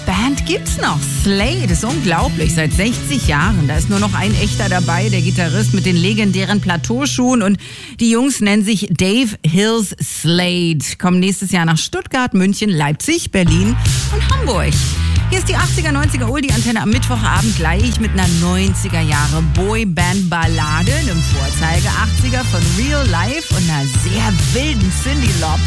Band gibt's noch. Slade ist unglaublich, seit 60 Jahren. Da ist nur noch ein echter dabei, der Gitarrist mit den legendären Plateauschuhen. Und die Jungs nennen sich Dave Hills Slade. Kommen nächstes Jahr nach Stuttgart, München, Leipzig, Berlin und Hamburg. Hier ist die 80er, 90er Oldie-Antenne am Mittwochabend gleich mit einer 90er Jahre Boyband-Ballade, einem Vorzeige 80er von Real Life und einer sehr wilden Cyndi Lauper.